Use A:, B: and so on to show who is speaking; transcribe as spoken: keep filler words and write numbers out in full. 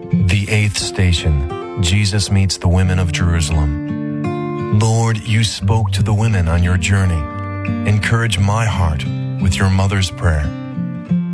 A: The eighth station, Jesus meets the women of Jerusalem. Lord, you spoke to the women on your journey. Encourage my heart with your mother's prayer.